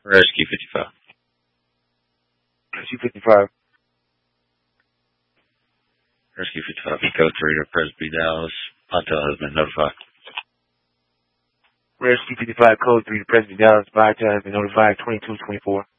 Rescue 55. Rescue 55. Rescue 55, Echo 3 to Presby, Dallas. Hotel has been notified. Rescue 55, Code 3 to Presby, Dallas. Hotel has been notified. 2224.